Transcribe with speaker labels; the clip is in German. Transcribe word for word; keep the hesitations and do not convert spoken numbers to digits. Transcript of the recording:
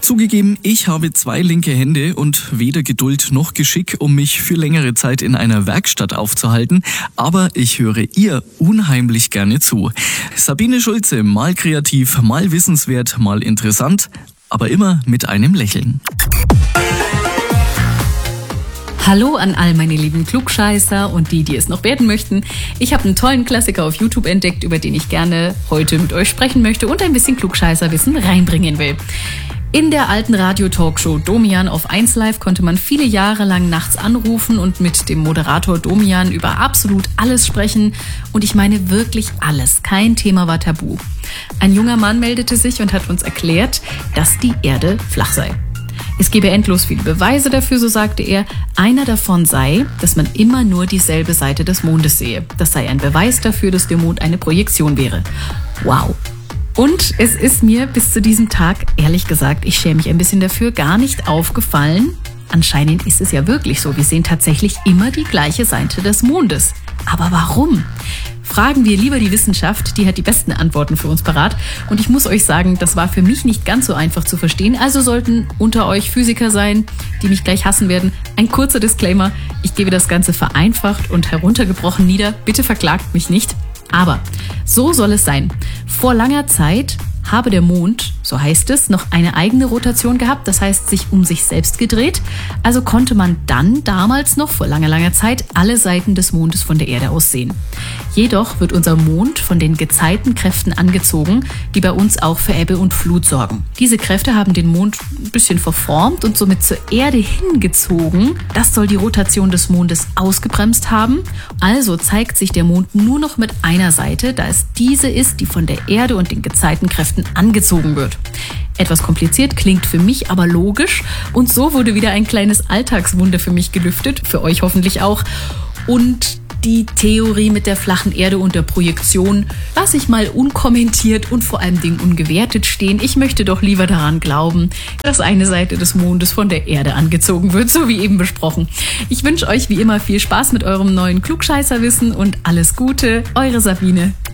Speaker 1: Zugegeben, ich habe zwei linke Hände und weder Geduld noch Geschick, um mich für längere Zeit in einer Werkstatt aufzuhalten, aber ich höre ihr unheimlich gerne zu. Sabine Schulze, mal kreativ, mal wissenswert, mal interessant, aber immer mit einem Lächeln.
Speaker 2: Hallo an all meine lieben Klugscheißer und die, die es noch werden möchten. Ich habe einen tollen Klassiker auf YouTube entdeckt, über den ich gerne heute mit euch sprechen möchte und ein bisschen Klugscheißerwissen reinbringen will. In der alten Radio-Talkshow Domian auf eins Live konnte man viele Jahre lang nachts anrufen und mit dem Moderator Domian über absolut alles sprechen. Und ich meine wirklich alles. Kein Thema war tabu. Ein junger Mann meldete sich und hat uns erklärt, dass die Erde flach sei. Es gebe endlos viele Beweise dafür, so sagte er. Einer davon sei, dass man immer nur dieselbe Seite des Mondes sehe. Das sei ein Beweis dafür, dass der Mond eine Projektion wäre. Wow. Und es ist mir bis zu diesem Tag, ehrlich gesagt, ich schäme mich ein bisschen dafür, gar nicht aufgefallen. Anscheinend ist es ja wirklich so. Wir sehen tatsächlich immer die gleiche Seite des Mondes. Aber warum? Fragen wir lieber die Wissenschaft, die hat die besten Antworten für uns parat. Und ich muss euch sagen, das war für mich nicht ganz so einfach zu verstehen. Also sollten unter euch Physiker sein, die mich gleich hassen werden. Ein kurzer Disclaimer, ich gebe das Ganze vereinfacht und heruntergebrochen nieder. Bitte verklagt mich nicht. Aber so soll es sein. Vor langer Zeit habe der Mond, so heißt es, noch eine eigene Rotation gehabt, das heißt sich um sich selbst gedreht. Also konnte man dann damals noch vor langer, langer Zeit alle Seiten des Mondes von der Erde aus sehen. Jedoch wird unser Mond von den Gezeitenkräften angezogen, die bei uns auch für Ebbe und Flut sorgen. Diese Kräfte haben den Mond ein bisschen verformt und somit zur Erde hingezogen. Das soll die Rotation des Mondes ausgebremst haben. Also zeigt sich der Mond nur noch mit einer Seite, da es diese ist, die von der Erde und den Gezeitenkräften angezogen wird. Etwas kompliziert, klingt für mich aber logisch und so wurde wieder ein kleines Alltagswunder für mich gelüftet, für euch hoffentlich auch. Und die Theorie mit der flachen Erde und der Projektion lasse ich mal unkommentiert und vor allem Dingen ungewertet stehen. Ich möchte doch lieber daran glauben, dass eine Seite des Mondes von der Erde angezogen wird, so wie eben besprochen. Ich wünsche euch wie immer viel Spaß mit eurem neuen Klugscheißerwissen und alles Gute, eure Sabine.